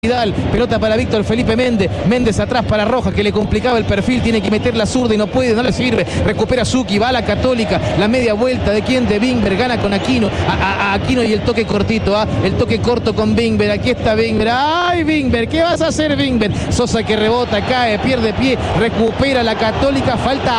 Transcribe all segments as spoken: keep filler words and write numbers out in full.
Vidal, pelota para Víctor Felipe Méndez, Méndez atrás para Rojas, que le complicaba el perfil, tiene que meter la zurda y no puede, no le sirve, recupera Zucchi, va a la Católica, la media vuelta, ¿de quién? De Bingber, gana con Aquino, a, a, a Aquino y el toque cortito, ¿ah? El toque corto con Bingber, aquí está Bingber, ¡ay Bingber! ¿Qué vas a hacer Bingber? Sosa que rebota, cae, pierde pie, recupera la Católica,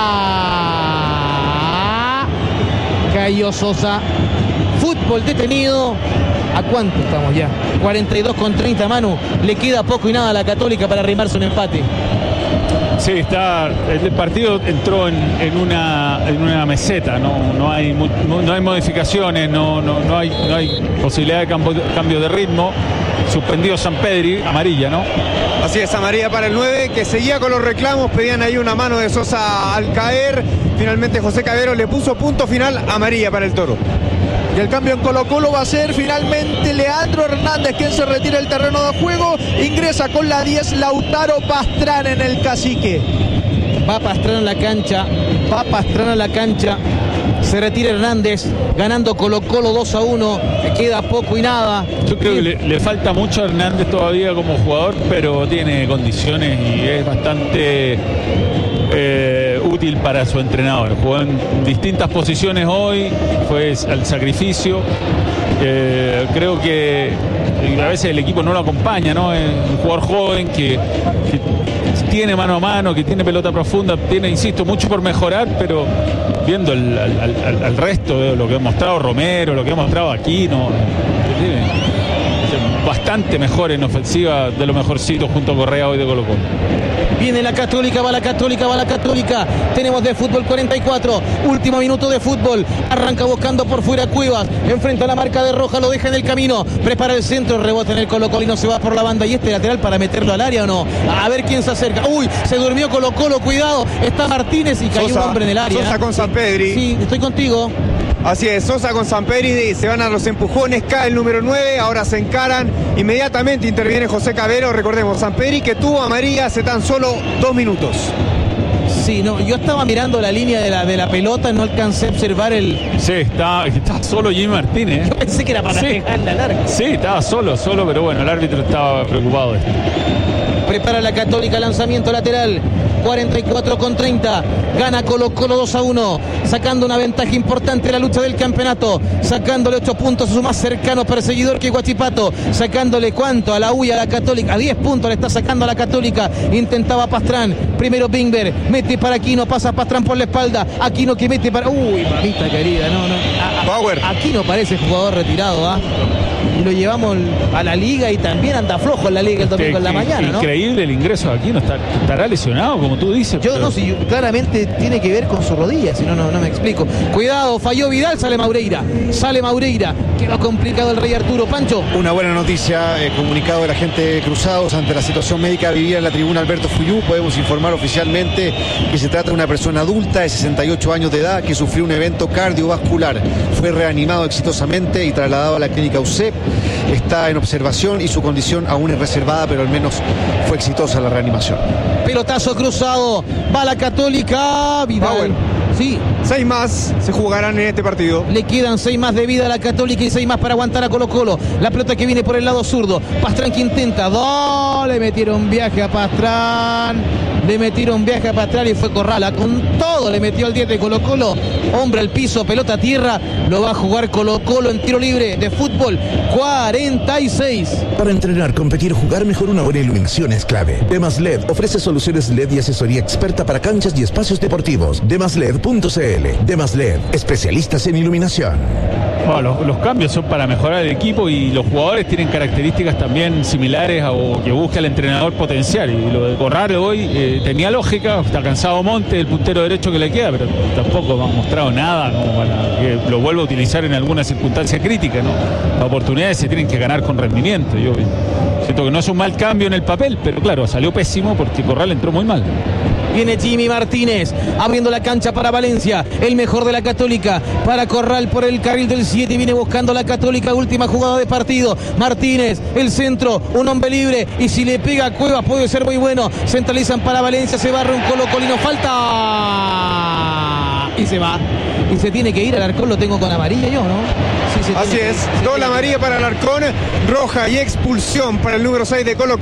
falta... Cayó Sosa, fútbol detenido. ¿A cuánto estamos ya? cuarenta y dos con treinta, Manu. Le queda poco y nada a la Católica para arrimarse un empate. Sí, está. El partido entró en, en, una, en una meseta, no, no, hay, no hay modificaciones, no, no, no, hay, no hay posibilidad de cambio, cambio de ritmo. Suspendido Sampedri, amarilla, ¿no? Así es, amarilla para el nueve, que seguía con los reclamos, pedían ahí una mano de Sosa al caer. Finalmente José Cabero le puso punto final, amarilla para el Toro. Y el cambio en Colo-Colo va a ser finalmente Leandro Hernández, quien se retira del terreno de juego. Ingresa con la diez Lautaro Pastrana en el Cacique. Va Pastrana en la cancha, va Pastrana en la cancha. Se retira Hernández, ganando Colo-Colo dos a uno. Le queda poco y nada. Yo creo que le, le falta mucho a Hernández todavía como jugador, pero tiene condiciones y es bastante... Eh, útil para su entrenador. Jugó en distintas posiciones hoy, fue al sacrificio. Eh, creo que a veces el equipo no lo acompaña, ¿no? Es un jugador joven que, que tiene mano a mano, que tiene pelota profunda, tiene, insisto, mucho por mejorar, pero viendo el, al, al, al resto de lo que ha mostrado Romero, lo que ha mostrado Aquino, bastante mejor en ofensiva, de lo mejorcito junto a Correa hoy de Colo-Colo. Viene la Católica, va la Católica, va la Católica. Tenemos de fútbol cuarenta y cuatro. Último minuto de fútbol. Arranca buscando por fuera Cuevas. Enfrenta la marca de Roja, lo deja en el camino. Prepara el centro, rebota en el Colo-Colo y no se va por la banda. ¿Y este lateral para meterlo al área o no? A ver quién se acerca. Uy, se durmió Colo-Colo, cuidado. Está Martínez y cayó Sosa, un hombre en el área. Sosa con Sampedri. Sí, estoy contigo. Así es, Sosa con Sampedri, se van a los empujones, cae el número nueve, ahora se encaran, inmediatamente interviene José Cabero, recordemos, Sampedri que tuvo amarilla hace tan solo dos minutos. Sí, no, yo estaba mirando la línea de la, de la pelota, no alcancé a observar el... Sí, está, está solo Jimmy Martínez. Yo pensé que era para sí. pegarle al largo. Sí, estaba solo, solo, pero bueno, el árbitro estaba preocupado de esto. Prepara la Católica, lanzamiento lateral, cuarenta y cuatro con treinta, gana Colo-Colo dos a uno, sacando una ventaja importante en la lucha del campeonato, sacándole ocho puntos a su más cercano perseguidor que Huachipato, sacándole cuánto a la U y a la Católica, a diez puntos le está sacando a la Católica, intentaba Pastrán, primero Bingber, mete para Aquino, pasa Pastrán por la espalda, Aquino que mete para... Uy, mamita querida, no, no, a, a, Power. Aquino parece jugador retirado, ¿ah? ¿eh? Y lo llevamos a la liga y también anda flojo en la liga el domingo en la mañana, ¿no? Increíble el ingreso de Aquino, está, estará lesionado, como tú dices. Yo pero... no sé, si claramente tiene que ver con su rodilla, si no, no, no me explico. Cuidado, falló Vidal, sale Maureira. Sale Maureira, quedó complicado el Rey Arturo. Pancho. Una buena noticia, eh, comunicado de la gente de Cruzados ante la situación médica vivida en la tribuna Alberto Fuyú. Podemos informar oficialmente que se trata de una persona adulta de sesenta y ocho años de edad que sufrió un evento cardiovascular. Fue reanimado exitosamente y trasladado a la clínica U C E P. Está en observación y su condición aún es reservada, pero al menos fue exitosa la reanimación. Pelotazo cruzado, va la Católica, Vidal. Power. Sí. Seis más se jugarán en este partido. Le quedan seis más de vida a la Católica y seis más para aguantar a Colo-Colo. La pelota que viene por el lado zurdo. Pastrán que intenta. ¡Oh! Le metieron viaje a Pastrán. Le metieron viaje a Pastrán y fue Corrala. Con todo le metió al diez de Colo-Colo. Hombre al piso, pelota a tierra. Lo va a jugar Colo-Colo en tiro libre de fútbol. cuarenta y seis. Para entrenar, competir, jugar mejor, una buena iluminación es clave. Demas L E D ofrece soluciones L E D y asesoría experta para canchas y espacios deportivos. demas led punto c l. Demas L E D, especialistas en iluminación. Bueno, los, los cambios son para mejorar el equipo y los jugadores tienen características también similares a, o que busca el entrenador potencial. Y lo de Corral hoy eh, tenía lógica, está cansado Monte, el puntero derecho que le queda, pero tampoco ha mostrado nada como para que lo vuelva a utilizar en alguna circunstancia crítica, ¿no? Las oportunidades se tienen que ganar con rendimiento. Yo siento que no es un mal cambio en el papel, pero claro, salió pésimo porque Corral entró muy mal. Viene Jimmy Martínez abriendo la cancha para Valencia, el mejor de la Católica, para Corral por el carril del siete, viene buscando la Católica, última jugada de partido. Martínez, el centro, un hombre libre, y si le pega a Cuevas puede ser muy bueno. Centralizan para Valencia, se barre un colocolino, falta y se va. y se tiene que ir. Alarcón lo tengo con amarilla yo, ¿no? Sí, se Así tiene es, que- se doble tiene que- amarilla para Alarcón, roja y expulsión para el número seis de Colo